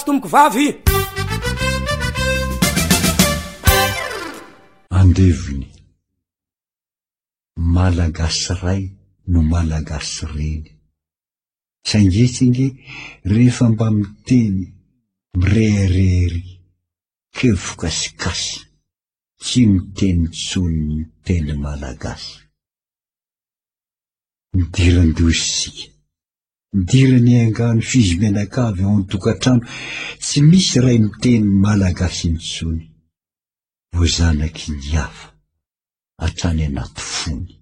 tomboko vavy andeviny malagasy ray no malagasy reny sangetsinge rehefa mba miteny mireherery kevokasikasy tsy miteny tsony miteny malagasy midiran-dosika midirany angano fizy menakavy ao an-tokatrano tsy misy ray miteny malagasy intsony vo zanaky ny hafa hatrany anaty fony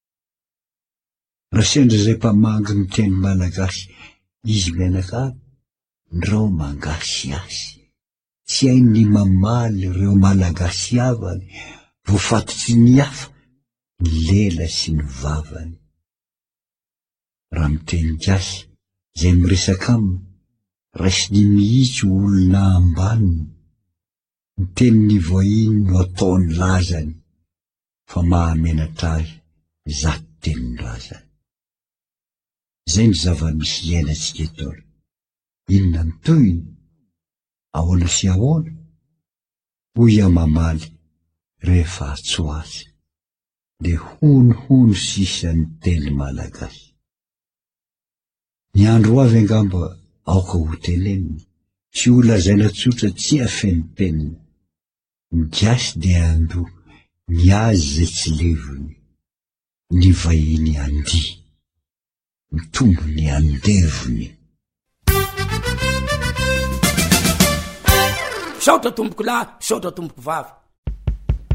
raha sendra zay mpamangy miteny malagasy izy menakavy ndreo mangasy asy tsy hainy mamaly ireo malagasy avany vo fatotsy ny hafa ny lela sy ny vavany raha miteny gasy zay miresaka aminy raisiny mihitsy olona ambaniny miteny ny voahiny no ataony lazany fa mahamenatrahy zato tenin-drazany zay ny zava-misy iainantsika etola inona ny toyny ahoana sy ahoana hoy mamaly rehefa atso azy de hono sisa ny teny malagasy ny andro avy angamba aoka ho teneniny tsy ho lazaina tsotra tsy afeny penina ny gasy de ando ny azy zay tsy levony ny vahiny andi mitombo ny andevony saotra tomboko lahy saotra tomboko vavy